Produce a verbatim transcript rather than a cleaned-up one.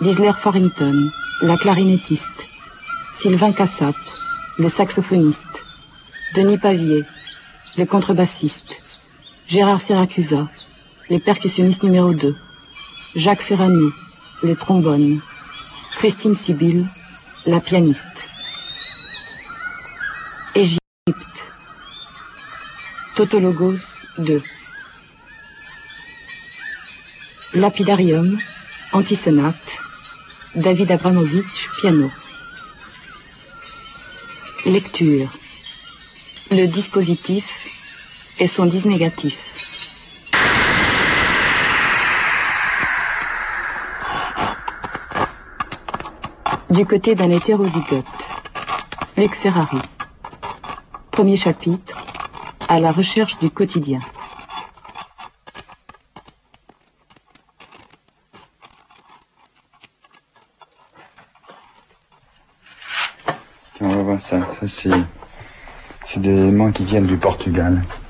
Disler Farrington, la clarinettiste. Sylvain Cassap, le saxophoniste. Denis Pavier, le contrebassiste. Gérard Siracusa, les percussionnistes numéro deux. Jacques Ferrani, les trombones. Christine Sibyl, la pianiste. Égypte. Tautologos deux. Lapidarium, antisonate. David Abramovitch, piano. Lecture. Le dispositif et son disnégatif. Du côté d'un hétérozygote. Luc Ferrari. Premier chapitre. À la recherche du quotidien. Tiens, on va voir ça. Ça, c'est, c'est des éléments qui viennent du Portugal.